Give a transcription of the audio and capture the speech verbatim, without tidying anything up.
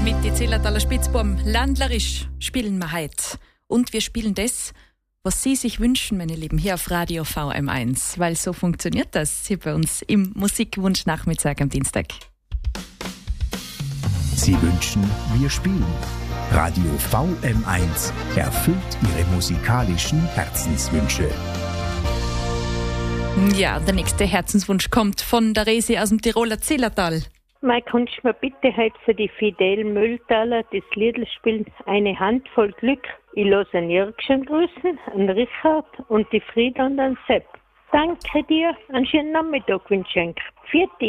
Mit die Zillertaler Spitzbum ländlerisch spielen wir heute. Und wir spielen das, was Sie sich wünschen, meine Lieben, hier auf Radio V M eins. Weil so funktioniert das hier bei uns im Musikwunsch-Nachmittag am Dienstag. Sie wünschen, wir spielen. Radio V M eins erfüllt Ihre musikalischen Herzenswünsche. Ja, der nächste Herzenswunsch kommt von der Resi aus dem Tiroler Zillertal. Mai, kannst du mir bitte heute für die Fidel Mülltaler das Liedl spielen, Eine Handvoll Glück? Ich lasse einen Jürgchen grüßen, einen Richard und die Frieda und den Sepp. Danke dir, einen schönen Nachmittag wünsche ich. Vierte.